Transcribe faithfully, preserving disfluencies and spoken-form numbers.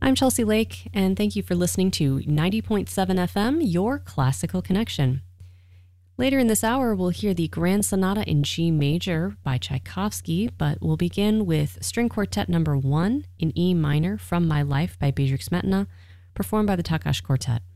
I'm Chelsea Lake, and thank you for listening to ninety point seven F M, your classical connection. Later in this hour, we'll hear the Grand Sonata in G Major by Tchaikovsky, but we'll begin with String Quartet Number one in E minor, From My Life by Bedřich Smetana, performed by the Takács Quartet.